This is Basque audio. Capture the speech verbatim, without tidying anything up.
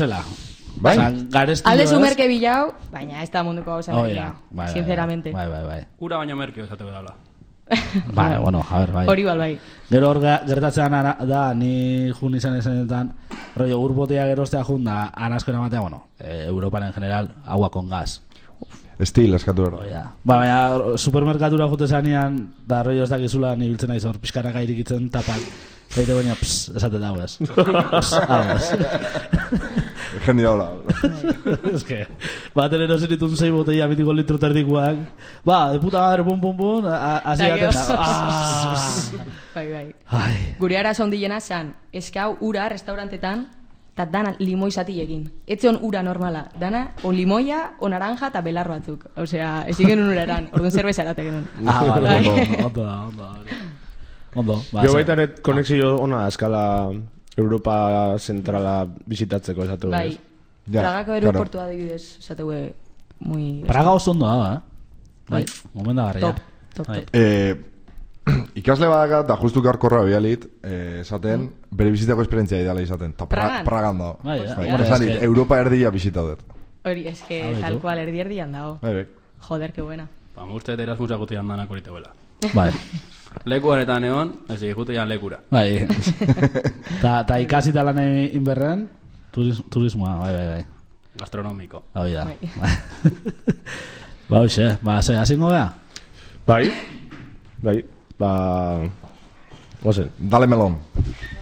Zela. Bai? Alde merke bilau, baina ez da munduko gauza merkea. Sinceramente. Bai, bai, bai. Ura baina merkeo esateko dala. Bai, bueno, a ver, bai. Hori bal, bai. Gero hor gertatzean da, ni jun izan esanetan, rollo urbotea gerostea jun da, anasko eramatea, bueno, eh, Europan en general, agua con gas. Estil, eskatu behar. Oh, ja. Ba, baina, supermerkatura jute zanean, da rollo ez dakizula, nibiltzen naiz hor, pixkaraka irikitzen tapak. Zaite baina, pss, esaten dago ez. Pss, aguas. Genia hola. Ez que, baten erosin ditun zei botella mitiko litro terdikuak. Ba, de puta madre, pum, pum, pum, hasi gaten. Bai, bai. Gure ara sondilena zan, eskau ura restaurantetan, eta dana limoi zati egin. Etzion ura normala, dana o limoia, o naranja eta belarro batzuk. Osea, ez igen un uraran, orduan zerbeza erate genuen. Ah, vale, ondo, ondo, ondo. Ondo, ba. Jo baita net konexio ona eskala Europa zentrala bizitatzeko esatu. Bai, Pragako aeroportua adibidez, esatu muy... Praga oso ondo da, eh? Bai, momenta garria. Top, top, top. Eh, ikasle badaka, da justu gaurkorra bialit, esaten, mm. bere bizitako esperientzia ideala izaten. Ta pra, Pragan dago. Bai, bai. Bai, Europa erdia bizita dut. Hori, es que tal cual erdi erdian dago. Bai, bai. Joder, que buena. Ba, muste eta Erasmus agotean danak hori teuela. Bai. Lekuan eta neon, ez egite jan lekura. Bai. Ta ikasi talan inberren, turismoa, bai, bai, bai. Gastronómico. Hoi da. Ba, hoxe, ba, ze, hasingo bea? Bai, bai, ba... Ozen. Dale melón.